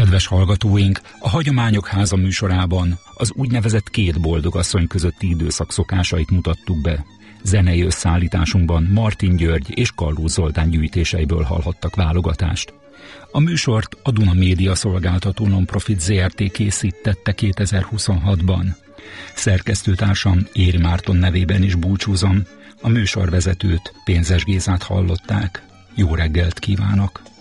Kedves hallgatóink, a Hagyományok Háza műsorában az úgynevezett két boldogasszony közötti időszak szokásait mutattuk be. Zenei összeállításunkban Martin György és Kalló Zoltán gyűjtéseiből hallhattak válogatást. A műsort a Duna Média Szolgáltató Non-Profit Zrt. Készítette 2026-ban. Szerkesztőtársam Éri Márton nevében is búcsúzom, a műsorvezetőt, Pénzes Gézát hallották. Jó reggelt kívánok!